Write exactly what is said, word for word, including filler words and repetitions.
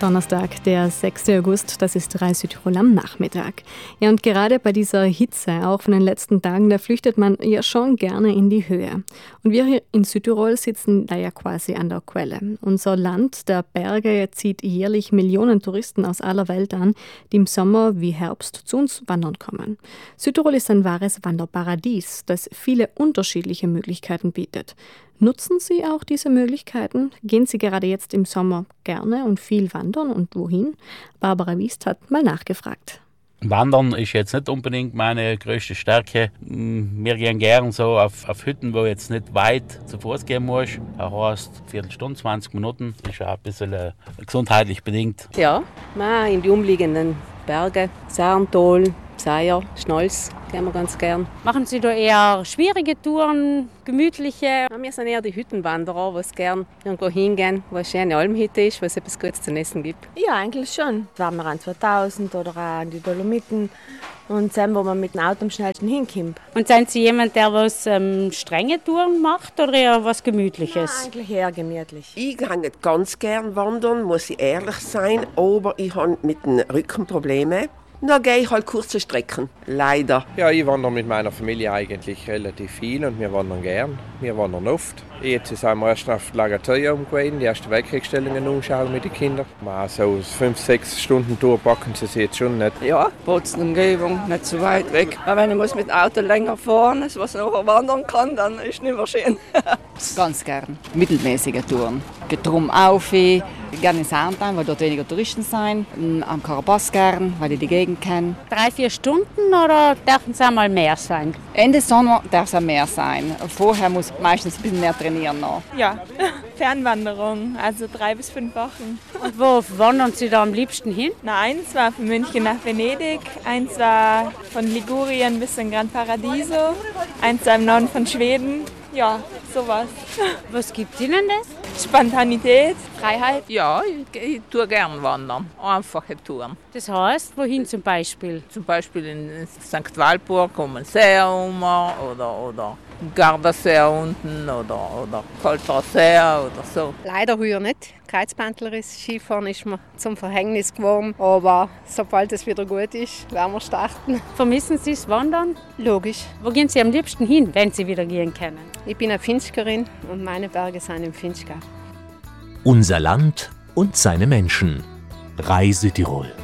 Donnerstag, der sechster August, das ist Reis Südtirol am Nachmittag. Ja, und gerade bei dieser Hitze, auch von den letzten Tagen, da flüchtet man ja schon gerne in die Höhe. Und wir hier in Südtirol sitzen da ja quasi an der Quelle. Unser Land der Berge zieht jährlich Millionen Touristen aus aller Welt an, die im Sommer wie Herbst zu uns wandern kommen. Südtirol ist ein wahres Wanderparadies, das viele unterschiedliche Möglichkeiten bietet. Nutzen Sie auch diese Möglichkeiten? Gehen Sie gerade jetzt im Sommer gerne und viel wandern und wohin? Barbara Wiest hat mal nachgefragt. Wandern ist jetzt nicht unbedingt meine größte Stärke. Wir gehen gern so auf, auf Hütten, wo jetzt nicht weit zu Fuß gehen muss. Das heißt, eine Viertelstunde, zwanzig Minuten. Ist auch ein bisschen äh, gesundheitlich bedingt. Ja, in die umliegenden Berge, Sarntal, Seier, Schnolz, gehen wir ganz gern. Machen Sie da eher schwierige Touren, gemütliche? Ja, wir sind eher die Hüttenwanderer, die gern irgendwo hingehen, wo eine schöne Almhütte ist, wo es etwas Gutes zu essen gibt. Ja, eigentlich schon. Waren wir an zweitausend oder auch an die Dolomiten und sehen, wo man mit dem Auto am schnellsten hinkommt. Und sind Sie jemand, der was ähm, strenge Touren macht oder eher was Gemütliches? Ja, eigentlich eher gemütlich. Ich gehe nicht ganz gern wandern, muss ich ehrlich sein, aber ich habe mit den Rücken Probleme. Dann gehe ich halt kurze Strecken, leider. Ja, ich wandere mit meiner Familie eigentlich relativ viel und wir wandern gern. Wir wandern oft. Jetzt sind wir erst auf Lagerteuer gewesen, die ersten Weltkriegsstellungen anschauen mit den Kindern. Mal so fünf, sechs Stunden Tour packen sie sich jetzt schon nicht. Ja, Bozen Umgebung, nicht zu weit weg. Aber wenn ich muss mit dem Auto länger fahren muss, was ich nachher wandern kann, dann ist es nicht mehr schön. Ganz gern. Mittelmäßige Touren. Drum auf, gerne in Sarntal, weil dort weniger Touristen sind. Am Karabas gern, weil ich die Gegend kenne. Drei, vier Stunden oder dürfen es einmal mehr sein? Ende Sommer darf es mehr sein. Vorher muss ich meistens ein bisschen mehr trainieren noch. Ja, Fernwanderung, also drei bis fünf Wochen. Und wo wandern Sie da am liebsten hin? Na, eins war von München nach Venedig, eins war von Ligurien bis in Gran Paradiso, eins war im Norden von Schweden. Ja, sowas. Was gibt Ihnen das? Spontanität, Freiheit. Ja, ich, ich tue gern wandern. Einfache Touren. Das heißt, wohin zum Beispiel? Zum Beispiel in Sankt Walburg um den See herum oder, oder Gardasee unten oder, oder Kolterer See oder so. Leider heuer nicht. Kreuzbandleris Skifahren ist mir zum Verhängnis geworden. Aber sobald es wieder gut ist, werden wir starten. Vermissen Sie das Wandern? Logisch. Wo gehen Sie am liebsten hin, wenn Sie wieder gehen können? Ich bin eine Finchkerin und meine Berge sind im Finchgau. Unser Land und seine Menschen. Reis Südtirol.